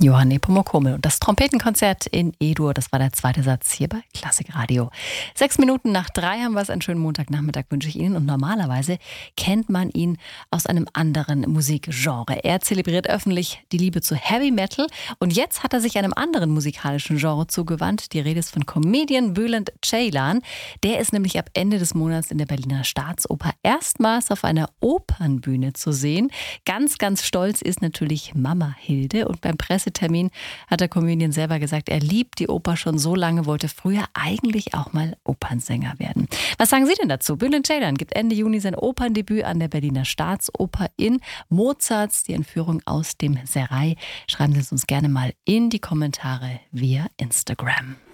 Johann Nepomuk Hummel. Und das Trompetenkonzert in E-Dur, das war der zweite Satz hier bei Klassikradio. 6 Minuten nach 3 haben wir es. Einen schönen Montagnachmittag wünsche ich Ihnen. Und normalerweise kennt man ihn aus einem anderen Musikgenre. Er zelebriert öffentlich die Liebe zu Heavy Metal. Und jetzt hat er sich einem anderen musikalischen Genre zugewandt. Die Rede ist von Comedian Bülent Ceylan. Der ist nämlich ab Ende des Monats in der Berliner Staatsoper erstmals auf einer Opernbühne zu sehen. Ganz, ganz stolz ist natürlich Mama Hilde. Und beim Pressetermin hat der Comedian selber gesagt, er liebt die Oper schon so lange, wollte früher eigentlich auch mal Opernsänger werden. Was sagen Sie denn dazu? Bülent Ceylan gibt Ende Juni sein Operndebüt an der Berliner Staatsoper in Mozarts, die Entführung aus dem Serail. Schreiben Sie es uns gerne mal in die Kommentare via Instagram.